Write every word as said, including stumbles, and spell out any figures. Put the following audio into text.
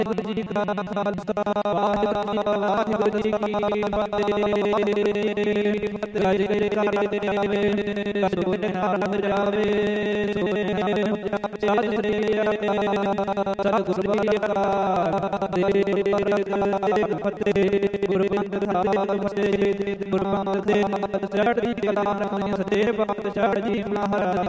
ਵਾਹਿਗੁਰੂ ਜੀ ਕਾ ਖਾਲਸਾ ਵਾਹਿਗੁਰੂ ਜੀ ਕੀ ਫਤਿਹ। ਜਿਹੜੇ ਘਰ ਦੇ ਆਵੇ ਸੋਨੇ ਨਾਲ ਜਾਵੇ ਸੋਨੇ ਨਾਲ ਜਾਵੇ ਸਤਿਗੁਰੂ ਜੀ ਕਾ ਦੇ ਫਤਿਹ। ਗੁਰਬੰਦ ਸਾਹਿਬ ਸੇ ਗੁਰਬੰਦ ਦੇ ਚੜ੍ਹਦੀ ਕਲਾ ਸੱਚੇ ਪਾਤਸ਼ਾਹ ਜੀ ਮਹਾਰਾਜ